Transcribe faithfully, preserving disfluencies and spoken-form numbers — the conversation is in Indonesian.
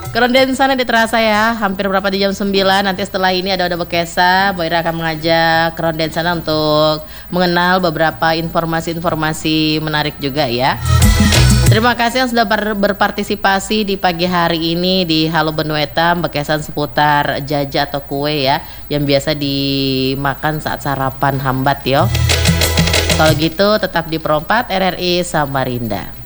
Kerondean sana diterasa ya, hampir berapa di jam sembilan. Nanti setelah ini ada Oda Bekesa, Boira akan mengajak kerondean sana untuk mengenal beberapa informasi-informasi menarik juga ya. Terima kasih yang sudah ber- berpartisipasi di pagi hari ini di Halo Benuetam, bekesan seputar jaja atau kue ya, yang biasa dimakan saat sarapan hambat yo. Kalau gitu tetap di Perompat R R I Samarinda.